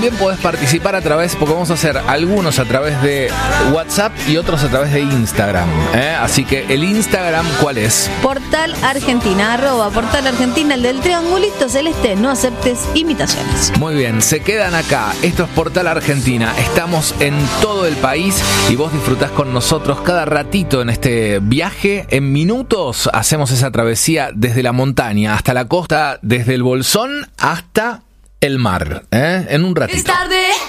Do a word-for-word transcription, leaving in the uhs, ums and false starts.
también podés participar a través, porque vamos a hacer algunos a través de WhatsApp y otros a través de Instagram, ¿eh? Así que el Instagram, ¿cuál es? Portal Argentina, arroba Portal Argentina, el del triangulito celeste, no aceptes imitaciones. Muy bien, se quedan acá. Esto es Portal Argentina. Estamos en todo el país y vos disfrutás con nosotros cada ratito en este viaje. En minutos hacemos esa travesía desde la montaña hasta la costa, desde el Bolsón hasta el mar, ¿eh? En un ratito. Es tarde.